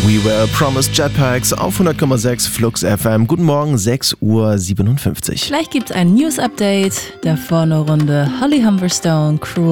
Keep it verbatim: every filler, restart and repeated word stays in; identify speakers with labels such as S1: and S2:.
S1: We Were Promised Jetpacks auf hundert Komma sechs Flux F M. Guten Morgen, sechs Uhr siebenundfünfzig.
S2: Gleich gibt's ein News-Update, der vorne Runde Holly Humberstone, Cruel